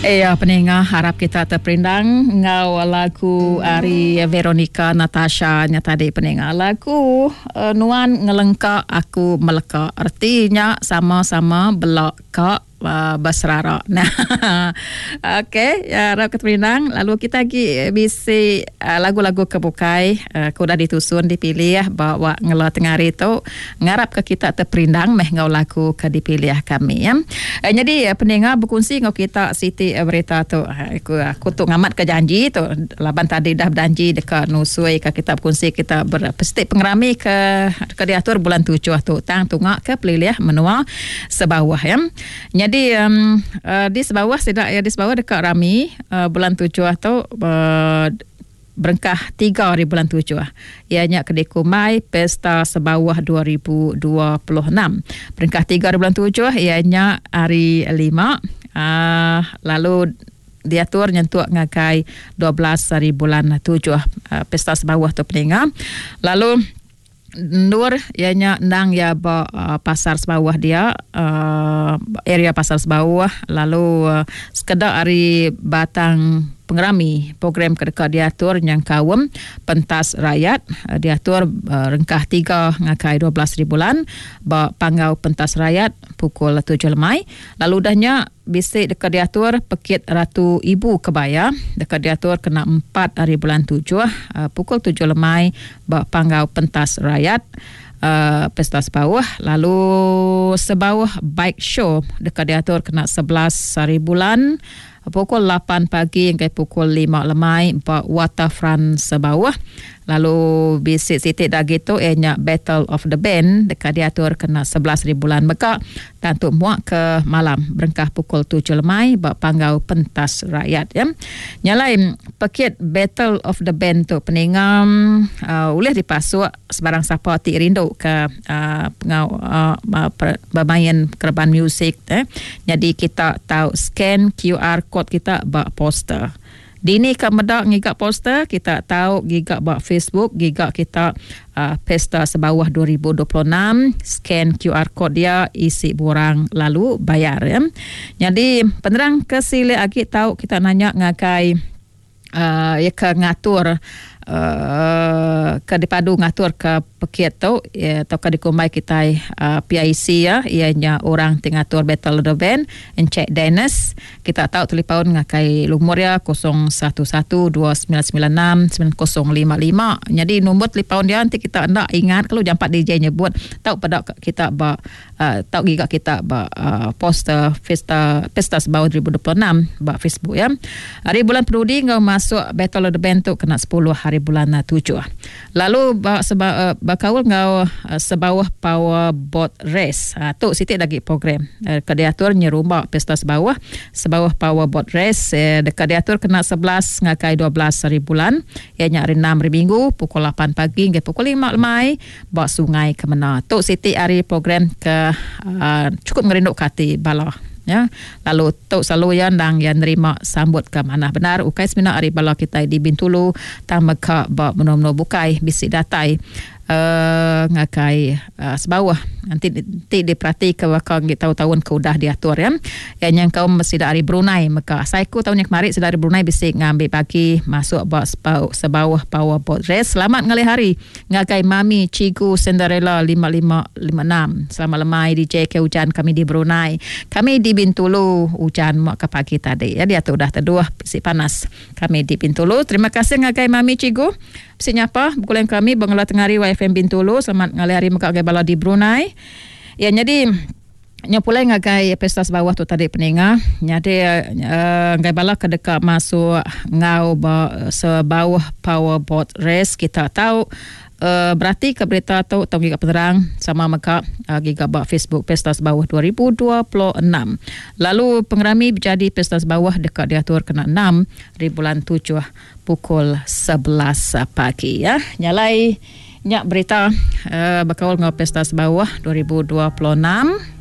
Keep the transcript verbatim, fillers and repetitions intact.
Ya, pendengar, harap kita terperindang ngau lagu Ari Veronica Natasha nya tadi pendengar. Lagu uh, Nuan ngelengkak aku melekak. Artinya sama-sama belakak Uh, berserara. Nah, okey, ya, harap keterindang. Lalu kita lagi bisi uh, lagu-lagu kebukai uh, kuda ditusun dipilih bawa ngela tengari tu ngarap ke kita terperindang meh ngau lagu ke dipilih kami ya. Uh, jadi uh, pendengar berkongsi ngau kita Siti uh, berita tu uh, aku aku tu ngamat ke janji tu laban tadi dah berjanji dekat nusui ke kita berkongsi kita berpesti pengerami ke ke diatur bulan tujuh tu tang tungak ke pilih menua sebawah ya. Jadi um, uh, di sebawah tidak ya di sebawah dekat Rami uh, bulan tujuh tu uh, berengkah tiga hari bulan tujuh. Ianya Kedai Kumai Pesta Sebawah dua ribu dua puluh enam. Berengkah tiga hari bulan tujuh ianya hari lima. Uh, lalu diatur nyentuh ngakai dua belas hari bulan tujuh uh, Pesta Sebawah tu pendengar. Lalu Nur ianya nang ya ba, uh, pasar sebawah dia uh, area pasar sebawah lalu uh, sekedar hari batang pengerami program kedekat diatur yang kawam pentas rakyat uh, diatur uh, rengkah tiga ngakai dua belas ribu bulan ba panggau pentas rakyat pukul tujuh lemai lalu dahnya bisik dekat diatur pekit Ratu Ibu Kebaya dekat diatur kena empat hari bulan tujuh uh, pukul tujuh lemai ba panggau pentas rakyat uh, Pesta Sebawah. Lalu Sebawah Bike Show dekat diatur kena sebelas hari bulan pukul lapan pagi hingga pukul lima lemai ba Waterfront Sebawah. Lalu bisik sitik dah gitu ianya Battle of the Band dekat diatur kena sebelas hari bulan meka tantuk muak ke malam berengkah pukul tujuh lemai ba panggau pentas rakyat ya. Nyalain pekit Battle of the Band tu peningam uh, boleh dipasuk sebarang siapa ti rindu ke uh, pengau uh, bermain kerban muzik eh. Jadi kita tahu scan Q R code kita ba poster. Dini kat medak ngigak poster, kita tahu gigak bak Facebook, gigak kita uh, Pesta Sebawah dua ribu dua puluh enam, scan Q R code dia, isi borang lalu bayar ya. Jadi penerang kesile agi tahu kita nanya ngakai uh, ya ke ngatur uh, ke dipadu ngatur ke pekit tu ya, atau ke dikumai kita uh, P I C ya, ianya orang tingatur Battle of the Band encik Dennis. Kita tahu telefon ngakai lumur ya kosong satu satu dua sembilan sembilan enam sembilan kosong lima lima. Jadi nombor telefon dia nanti kita nak ingat kalau jampat D J nyebut tahu pada kita ba uh, tahu giga kita ba uh, poster Pesta Pesta Sebawah dua ribu dua puluh enam ba Facebook ya. Hari bulan Perudi ngau masuk Battle of the Band tu kena sepuluh hari bulan tujuh. Lalu ba seba, uh, bakawal ngau uh, Sebawah Power Boat Race. Ha, tu sitik lagi program. Uh, kediatur nyerumba Pesta Sebawah. Sebawah Power Boat Race. Uh, dekat diatur kena sebelas ngakai dua belas hari bulan. Ianya hari enam hari minggu. Pukul lapan pagi hingga pukul lima lemai. Bawa sungai ke mana. Tu sitik hari program ke uh, cukup ngerinduk kati bala. Ya, lalu tok selalu yang dang yang nerima sambut ke mana benar ukai semina hari bala kita di Bintulu tang meka ba meno-meno bukai bisik datai uh, ngakai uh, Sebawah nanti nanti diperhati ke wakang tahun-tahun ke udah diatur ya. Yang yang kau mesti dari Brunei meka saiku tahun yang kemarin sedari Brunei bisik ngambil pagi masuk ba Sebawah Power Boat Race. Selamat ngali hari ngakai Mami Cigu Cinderella lima lima lima enam. Selamat lemai D J ke hujan kami di Brunei. Kami di Bintulu hujan mak ke pagi tadi ya dia tu dah terduah bisik panas. Kami di Bintulu. Terima kasih ngakai Mami Cigu. Bisik nyapa bukulan kami Bangla Tengari Y F M Bintulu. Selamat ngali hari meka bala di Brunei. Ya jadi nyopulai ngagai Pesta Sebawah tu tadi pendengar. Jadi uh, ngai bala ke dekat masuk ngau ba, Sebawah Power Boat Race kita tahu Uh, berarti ke berita tu tahu giga penerang sama meka uh, giga ba Facebook Pesta Sebawah dua ribu dua puluh enam. Lalu pengerami berjadi Pesta Sebawah dekat diatur kena enam di bulan tujuh pukul sebelas pagi ya. Nyalai nyak berita uh, bakal ngau Pesta Sebawah dua ribu dua puluh enam.